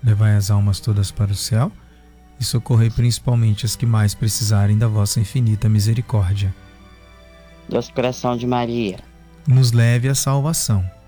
Levai as almas todas para o céu e socorrei principalmente as que mais precisarem da vossa infinita misericórdia. Doce coração de Maria, Nos leve à salvação.